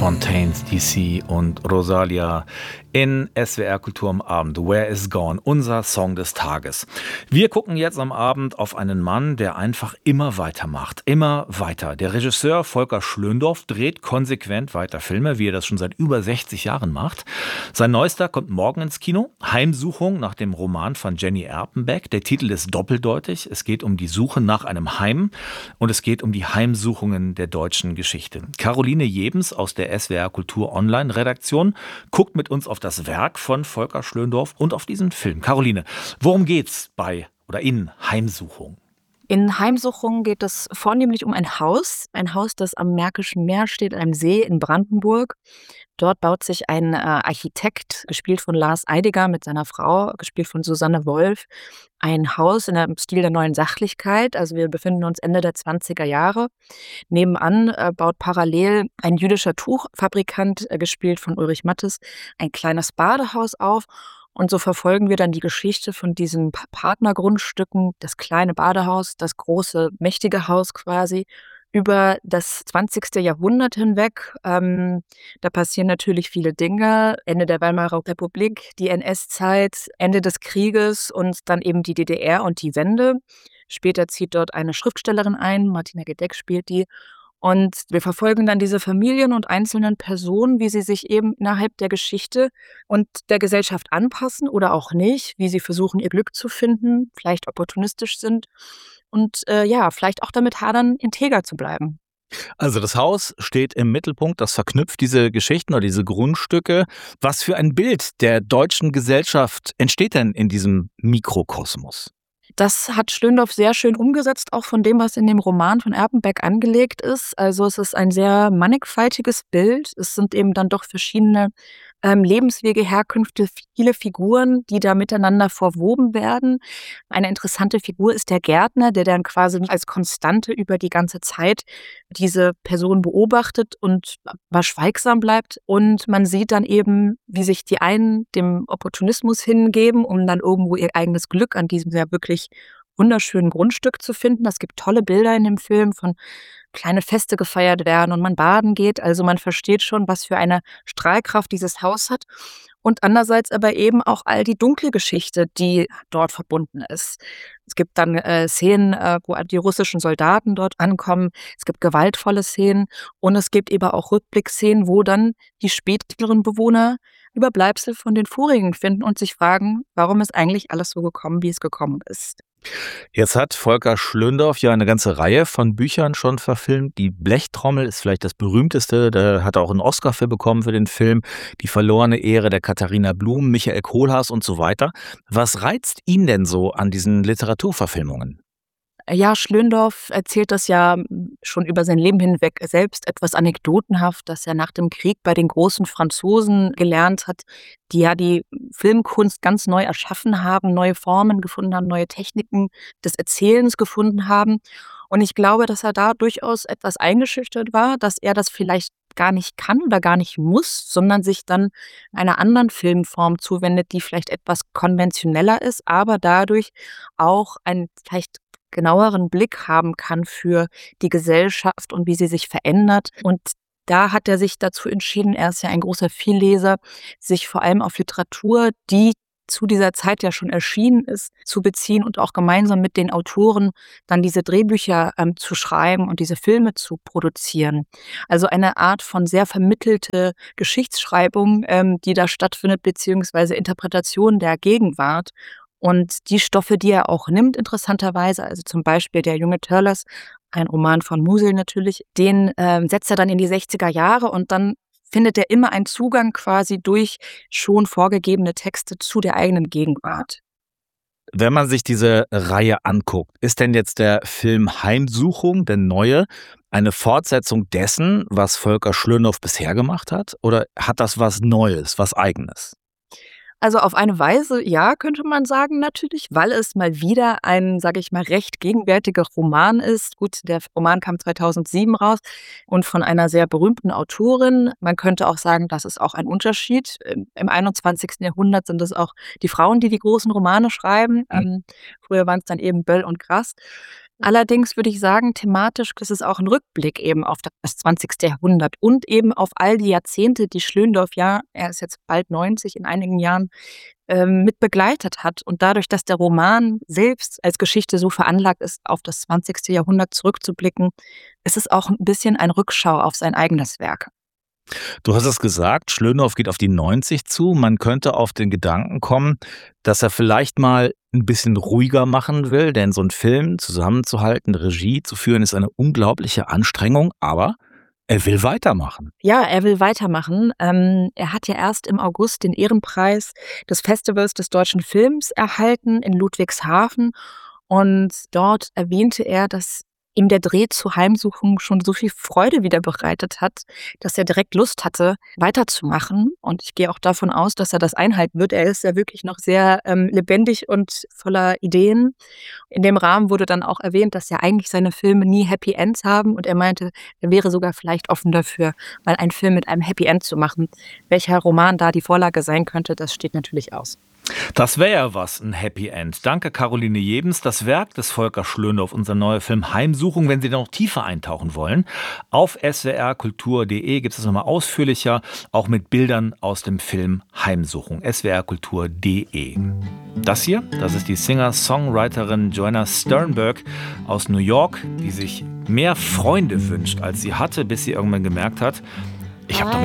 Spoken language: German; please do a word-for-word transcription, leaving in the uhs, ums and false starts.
Fontaines D C und Rosalia in S W R Kultur am Abend. Where is Gone? Unser Song des Tages. Wir gucken jetzt am Abend auf einen Mann, der einfach immer weitermacht. Immer weiter. Der Regisseur Volker Schlöndorff dreht konsequent weiter Filme, wie er das schon seit über sechzig Jahren macht. Sein neuester kommt morgen ins Kino. Heimsuchung nach dem Roman von Jenny Erpenbeck. Der Titel ist doppeldeutig. Es geht um die Suche nach einem Heim und es geht um die Heimsuchungen der deutschen Geschichte. Caroline Jebens aus der S W R Kultur Online Redaktion guckt mit uns auf das Werk von Volker Schlöndorff und auf diesen Film. Caroline, worum geht's bei oder in Heimsuchung? In Heimsuchung geht es vornehmlich um ein Haus, ein Haus, das am Märkischen Meer steht, einem See in Brandenburg. Dort baut sich ein äh, Architekt, gespielt von Lars Eidinger mit seiner Frau, gespielt von Susanne Wolf, ein Haus in einem Stil der neuen Sachlichkeit. Also wir befinden uns Ende der zwanziger Jahre. Nebenan äh, baut parallel ein jüdischer Tuchfabrikant, äh, gespielt von Ulrich Mattes, ein kleines Badehaus auf. Und so verfolgen wir dann die Geschichte von diesen Partnergrundstücken, das kleine Badehaus, das große, mächtige Haus quasi, über das zwanzigste Jahrhundert hinweg. Ähm, da passieren natürlich viele Dinge. Ende der Weimarer Republik, die N S-Zeit, Ende des Krieges und dann eben die D D R und die Wende. Später zieht dort eine Schriftstellerin ein, Martina Gedeck spielt die. Und wir verfolgen dann diese Familien und einzelnen Personen, wie sie sich eben innerhalb der Geschichte und der Gesellschaft anpassen oder auch nicht, wie sie versuchen, ihr Glück zu finden, vielleicht opportunistisch sind und äh, ja, vielleicht auch damit hadern, integer zu bleiben. Also das Haus steht im Mittelpunkt, das verknüpft diese Geschichten oder diese Grundstücke. Was für ein Bild der deutschen Gesellschaft entsteht denn in diesem Mikrokosmos? Das hat Schlöndorff sehr schön umgesetzt, auch von dem, was in dem Roman von Erpenbeck angelegt ist. Also es ist ein sehr mannigfaltiges Bild. Es sind eben dann doch verschiedene ähm, Lebenswege, Herkünfte, viele Figuren, die da miteinander verwoben werden. Eine interessante Figur ist der Gärtner, der dann quasi als Konstante über die ganze Zeit diese Person beobachtet und aber schweigsam bleibt. Und man sieht dann eben, wie sich die einen dem Opportunismus hingeben, um dann irgendwo ihr eigenes Glück an diesem sehr wirklich wunderschönen Grundstück zu finden. Es gibt tolle Bilder in dem Film von kleine Feste gefeiert werden und man baden geht. Also man versteht schon, was für eine Strahlkraft dieses Haus hat. Und andererseits aber eben auch all die dunkle Geschichte, die dort verbunden ist. Es gibt dann äh, Szenen, äh, wo die russischen Soldaten dort ankommen. Es gibt gewaltvolle Szenen und es gibt eben auch Rückblickszenen, wo dann die späteren Bewohner Überbleibsel von den vorigen finden und sich fragen, warum ist eigentlich alles so gekommen, wie es gekommen ist. Jetzt hat Volker Schlöndorff ja eine ganze Reihe von Büchern schon verfilmt. Die Blechtrommel ist vielleicht das berühmteste. Da hat er auch einen Oscar für bekommen für den Film. Die verlorene Ehre der Katharina Blum, Michael Kohlhaas und so weiter. Was reizt ihn denn so an diesen Literaturverfilmungen? Ja, Schlöndorff erzählt das ja schon über sein Leben hinweg selbst etwas anekdotenhaft, dass er nach dem Krieg bei den großen Franzosen gelernt hat, die ja die Filmkunst ganz neu erschaffen haben, neue Formen gefunden haben, neue Techniken des Erzählens gefunden haben. Und ich glaube, dass er da durchaus etwas eingeschüchtert war, dass er das vielleicht gar nicht kann oder gar nicht muss, sondern sich dann einer anderen Filmform zuwendet, die vielleicht etwas konventioneller ist, aber dadurch auch ein vielleicht genaueren Blick haben kann für die Gesellschaft und wie sie sich verändert. Und da hat er sich dazu entschieden, er ist ja ein großer Vielleser, sich vor allem auf Literatur, die zu dieser Zeit ja schon erschienen ist, zu beziehen und auch gemeinsam mit den Autoren dann diese Drehbücher ähm, zu schreiben und diese Filme zu produzieren. Also eine Art von sehr vermittelte Geschichtsschreibung, ähm, die da stattfindet, beziehungsweise Interpretation der Gegenwart. Und die Stoffe, die er auch nimmt, interessanterweise, also zum Beispiel Der junge Törlers, ein Roman von Musil natürlich, den äh, setzt er dann in die sechziger Jahre und dann findet er immer einen Zugang quasi durch schon vorgegebene Texte zu der eigenen Gegenwart. Wenn man sich diese Reihe anguckt, ist denn jetzt der Film Heimsuchung, der neue, eine Fortsetzung dessen, was Volker Schlöndorff bisher gemacht hat? Oder hat das was Neues, was Eigenes? Also auf eine Weise, ja, könnte man sagen natürlich, weil es mal wieder ein, sage ich mal, recht gegenwärtiger Roman ist. Gut, der Roman kam zweitausendsieben raus und von einer sehr berühmten Autorin. Man könnte auch sagen, das ist auch ein Unterschied. Im einundzwanzigsten Jahrhundert sind es auch die Frauen, die die großen Romane schreiben. Mhm. Ähm, früher waren es dann eben Böll und Grass. Allerdings würde ich sagen, thematisch ist es auch ein Rückblick eben auf das zwanzigste. Jahrhundert und eben auf all die Jahrzehnte, die Schlöndorff, ja, er ist jetzt bald neunzig, in einigen Jahren, ähm, mit begleitet hat. Und dadurch, dass der Roman selbst als Geschichte so veranlagt ist, auf das zwanzigste. Jahrhundert zurückzublicken, ist es auch ein bisschen ein Rückschau auf sein eigenes Werk. Du hast es gesagt, Schlöndorff geht auf die neunzig zu. Man könnte auf den Gedanken kommen, dass er vielleicht mal ein bisschen ruhiger machen will, denn so 'n Film zusammenzuhalten, Regie zu führen, ist eine unglaubliche Anstrengung, aber er will weitermachen. Ja, er will weitermachen. Ähm, er hat ja erst im August den Ehrenpreis des Festivals des deutschen Films erhalten in Ludwigshafen. Und dort erwähnte er, dass ihm der Dreh zur Heimsuchung schon so viel Freude wieder bereitet hat, dass er direkt Lust hatte, weiterzumachen. Und ich gehe auch davon aus, dass er das einhalten wird. Er ist ja wirklich noch sehr ähm, lebendig und voller Ideen. In dem Rahmen wurde dann auch erwähnt, dass ja eigentlich seine Filme nie Happy Ends haben. Und er meinte, er wäre sogar vielleicht offen dafür, mal einen Film mit einem Happy End zu machen. Welcher Roman da die Vorlage sein könnte, das steht natürlich aus. Das wäre ja was, ein Happy End. Danke, Caroline Jebens. Das Werk des Volker Schlöndorff, unser neuer Film Heimsuchung, wenn Sie da noch tiefer eintauchen wollen. Auf s w r kultur punkt d e gibt es das nochmal ausführlicher, auch mit Bildern aus dem Film Heimsuchung. s w r kultur punkt d e. Das hier, das ist die Singer-Songwriterin Joanna Sternberg aus New York, die sich mehr Freunde wünscht, als sie hatte, bis sie irgendwann gemerkt hat, ich habe